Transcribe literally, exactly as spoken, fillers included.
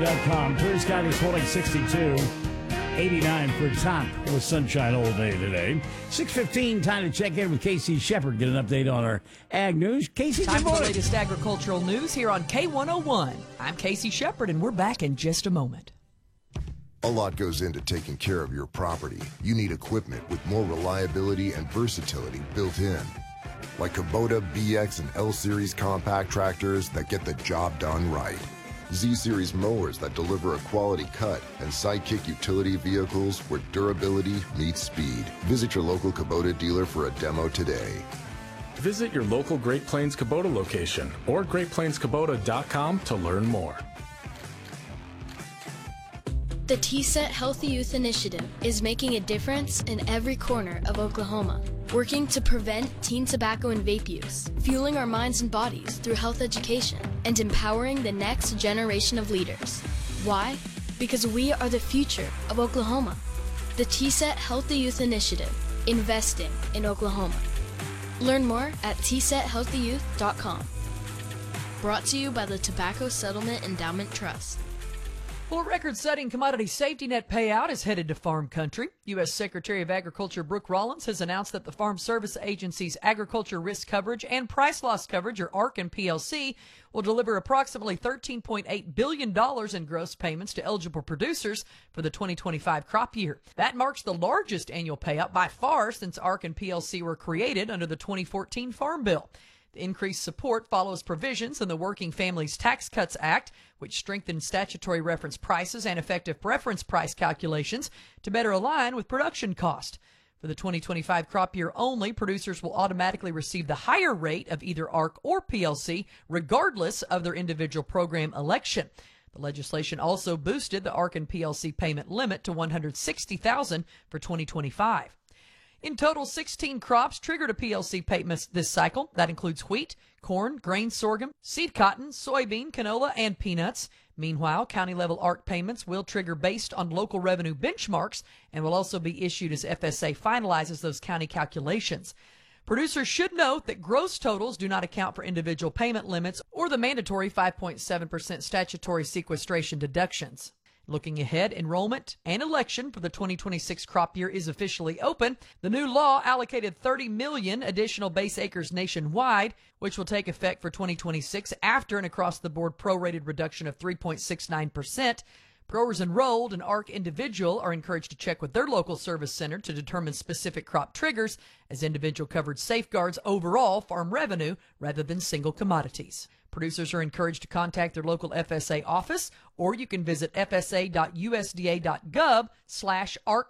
Com. Clear sky this morning, sixty-two. eighty-nine for top with sunshine all day today. six fifteen, time to check in with Casey Shepard. Get an update on our ag news. Casey, time good morning. for the latest agricultural news here on K one oh one. I'm Casey Shepard, and we're back in just a moment. A lot goes into taking care of your property. You need equipment with more reliability and versatility built in. Like Kubota B X and L-Series compact tractors that get the job done right. Z-Series mowers that deliver a quality cut, and Sidekick utility vehicles where durability meets speed. Visit your local Kubota dealer for a demo today. Visit your local Great Plains Kubota location or great plains kubota dot com to learn more. The T S E T Healthy Youth Initiative is making a difference in every corner of Oklahoma, working to prevent teen tobacco and vape use, fueling our minds and bodies through health education, and empowering the next generation of leaders. Why? Because we are the future of Oklahoma. The T S E T Healthy Youth Initiative, investing in Oklahoma. Learn more at T S E T healthy youth dot com. Brought to you by the Tobacco Settlement Endowment Trust. Well, a record-setting commodity safety net payout is headed to farm country. U S. Secretary of Agriculture Brooke Rollins has announced that the Farm Service Agency's Agriculture Risk Coverage and Price Loss Coverage, or A R C and P L C, will deliver approximately thirteen point eight billion dollars in gross payments to eligible producers for the twenty twenty-five crop year. That marks the largest annual payout by far since A R C and P L C were created under the twenty fourteen Farm Bill. The increased support follows provisions in the Working Families Tax Cuts Act, which strengthened statutory reference prices and effective preference price calculations to better align with production cost. For the twenty twenty-five crop year only, producers will automatically receive the higher rate of either A R C or P L C, regardless of their individual program election. The legislation also boosted the A R C and P L C payment limit to one hundred sixty thousand dollars for twenty twenty-five. In total, sixteen crops triggered a P L C payment this cycle. That includes wheat, corn, grain sorghum, seed cotton, soybean, canola, and peanuts. Meanwhile, county-level A R C payments will trigger based on local revenue benchmarks and will also be issued as F S A finalizes those county calculations. Producers should note that gross totals do not account for individual payment limits or the mandatory five point seven percent statutory sequestration deductions. Looking ahead, enrollment and election for the twenty twenty-six crop year is officially open. The new law allocated thirty million additional base acres nationwide, which will take effect for twenty twenty-six after an across-the-board prorated reduction of three point six nine percent. Growers enrolled in A R C individual are encouraged to check with their local service center to determine specific crop triggers, as individual coverage safeguards overall farm revenue rather than single commodities. Producers are encouraged to contact their local F S A office, or you can visit F S A dot U S D A dot gov slash A R C